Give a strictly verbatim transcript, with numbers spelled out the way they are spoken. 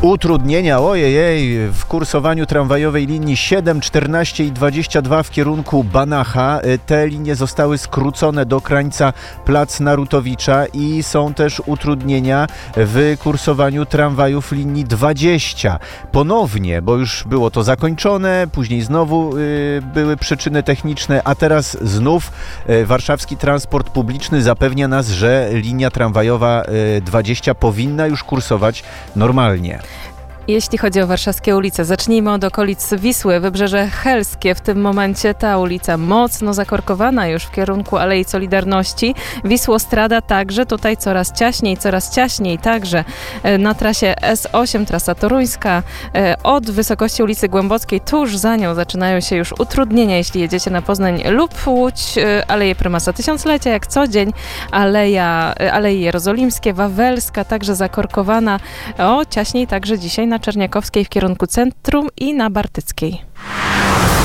Utrudnienia, ojej, w kursowaniu tramwajowej linii siedem, czternaście i dwadzieścia dwa w kierunku Banacha. Te linie zostały skrócone do krańca Plac Narutowicza i są też utrudnienia w kursowaniu tramwajów linii dwadzieścia. Ponownie, bo już było to zakończone, później znowu y, były przyczyny techniczne, a teraz znów y, warszawski transport publiczny zapewnia nas, że linia tramwajowa y, dwadzieścia powinna już kursować normalnie. Jeśli chodzi o warszawskie ulice, zacznijmy od okolic Wisły, Wybrzeże Helskie. W tym momencie ta ulica mocno zakorkowana już w kierunku Alei Solidarności. Wisłostrada także tutaj coraz ciaśniej, coraz ciaśniej. Także na trasie S osiem, trasa toruńska, od wysokości ulicy Głębockiej, tuż za nią zaczynają się już utrudnienia, jeśli jedziecie na Poznań lub Łódź. Aleje Prymasa Tysiąclecia, jak co dzień. Aleja, Aleje Jerozolimskie, Wawelska, także zakorkowana. O, ciaśniej także dzisiaj na Czerniakowskiej w kierunku centrum i na Bartyckiej.